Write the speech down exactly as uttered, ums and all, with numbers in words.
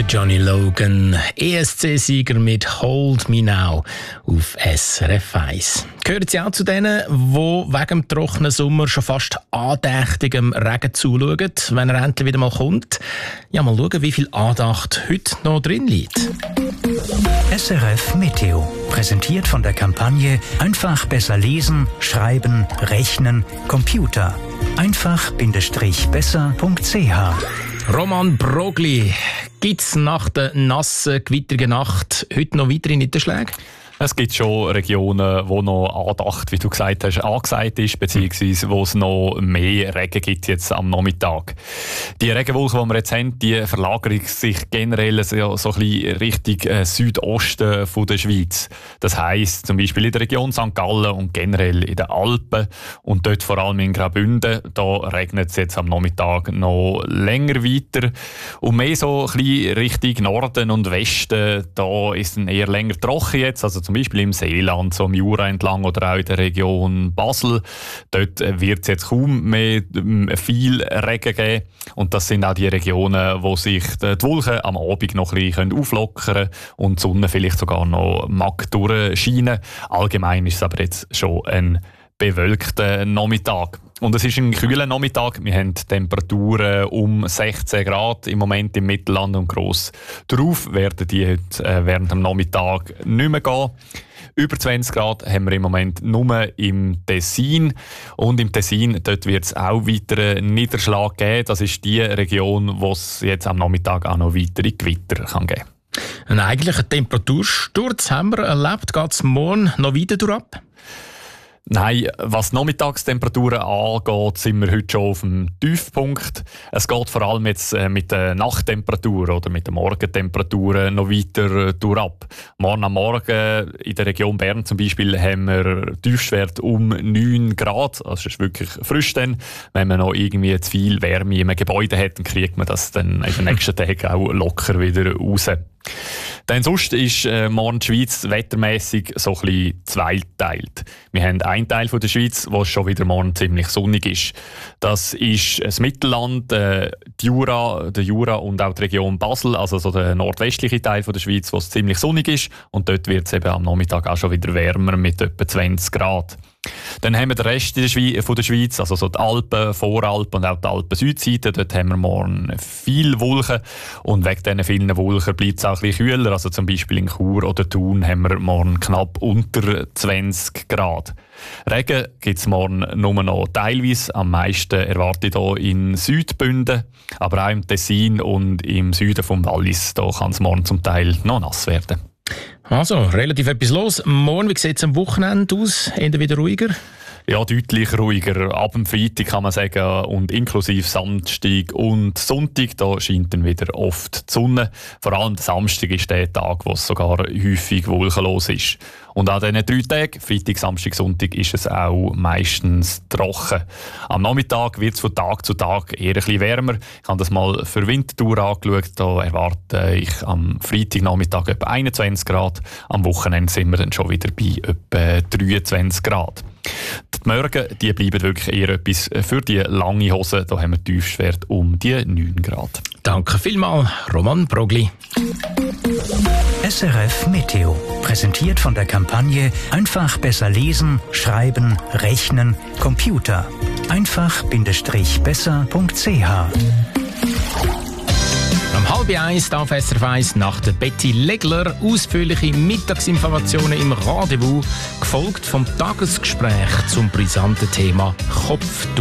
Der Johnny Logan, E S C-Sieger mit «Hold Me Now» auf S R F eins. Gehören Sie auch zu denen, die wegen dem trockenen Sommer schon fast andächtigem Regen zuschauen, wenn er endlich wieder mal kommt? Ja, mal schauen, wie viel Andacht heute noch drin liegt. S R F Meteo, präsentiert von der Kampagne «Einfach besser lesen, schreiben, rechnen, Computer». einfach-besser punkt c h. Roman Brogli, gibt es nach der nassen, gewitterigen Nacht heute noch weitere Niederschläge? Es gibt schon Regionen, wo noch Andacht, wie du gesagt hast, angesagt ist, beziehungsweise wo es noch mehr Regen gibt jetzt am Nachmittag. Die Regenwolken, die wir jetzt haben, die verlagern sich generell so, so ein bisschen Richtung äh, Südosten von der Schweiz. Das heisst, zum Beispiel in der Region Sankt Gallen und generell in den Alpen und dort vor allem in Graubünden, da regnet es jetzt am Nachmittag noch länger weiter. Und mehr so ein bisschen Richtung Norden und Westen, da ist es eher länger trocken jetzt, also zum Beispiel im Seeland, so im Jura entlang oder auch in der Region Basel. Dort wird es jetzt kaum mehr viel Regen geben. Und das sind auch die Regionen, wo sich die Wolken am Abend noch ein bisschen auflockern können und die Sonne vielleicht sogar noch mag durchscheinen. Allgemein ist es aber jetzt schon ein bewölkter Nachmittag. Und es ist ein kühler Nachmittag. Wir haben Temperaturen um sechzehn Grad im Moment im Mittelland und gross drauf werden die heute äh, während dem Nachmittag nicht mehr gehen. Über zwanzig Grad haben wir im Moment nur im Tessin. Und im Tessin dort wird es auch weiteren Niederschlag geben. Das ist die Region, wo es jetzt am Nachmittag auch noch weitere Gewitter kann geben kann. Einen eigentlichen Temperatursturz haben wir erlebt. Geht es morgen noch weiter durchab? Nein, was Nachmittagstemperaturen angeht, sind wir heute schon auf dem Tiefpunkt. Es geht vor allem jetzt mit den Nachttemperaturen oder mit den Morgentemperaturen noch weiter durchab. Morgen am Morgen in der Region Bern zum Beispiel haben wir Tiefstwert um neun Grad. Also es ist wirklich frisch dann. Wenn man noch irgendwie zu viel Wärme in einem Gebäude hat, dann kriegt man das dann in den nächsten Tagen auch locker wieder raus. Dann sonst ist äh, morgen die Schweiz wettermässig so ein bisschen zweiteilt. Wir haben einen Teil von der Schweiz, wo es schon wieder morgen ziemlich sonnig ist. Das ist das Mittelland, äh, die Jura, der Jura und auch die Region Basel, also so der nordwestliche Teil von der Schweiz, wo es ziemlich sonnig ist. Und dort wird es eben am Nachmittag auch schon wieder wärmer mit etwa zwanzig Grad. Dann haben wir den Rest der Schweiz, von der Schweiz, also so die Alpen, Voralpen und auch die Alpen-Südseite. Dort haben wir morgen viele Wolken und wegen diesen vielen Wolken bleibt es auch ein bisschen kühler. Also zum Beispiel in Chur oder Thun haben wir morgen knapp unter zwanzig Grad. Regen gibt es morgen nur noch teilweise. Am meisten erwarte ich hier in Südbünden, aber auch im Tessin und im Süden vom Wallis. Da kann es morgen zum Teil noch nass werden. Also, relativ etwas los. Morgen, wie sieht es am Wochenende aus? Eher wieder ruhiger? Ja, deutlich ruhiger. Ab dem Freitag kann man sagen, und inklusive Samstag und Sonntag, da scheint dann wieder oft die Sonne. Vor allem der Samstag ist der Tag, wo es sogar häufig wolkenlos ist. Und an diesen drei Tagen, Freitag, Samstag, Sonntag, ist es auch meistens trocken. Am Nachmittag wird es von Tag zu Tag eher ein bisschen wärmer. Ich habe das mal für Winterthur angeschaut. Da erwarte ich am Freitagnachmittag etwa einundzwanzig Grad. Am Wochenende sind wir dann schon wieder bei etwa dreiundzwanzig Grad. Die Morgen die bleiben wirklich eher etwas für die lange Hose. Da haben wir Tiefstwert um die neun Grad. Danke vielmals, Roman Brogli. S R F Meteo, präsentiert von der Kampagne «Einfach besser lesen, schreiben, rechnen, Computer». einfach-besser punkt c h. Um halb eins auf S R F eins nach der Betty Legler ausführliche Mittagsinformationen im Rendezvous, gefolgt vom Tagesgespräch zum brisanten Thema Kopftuch.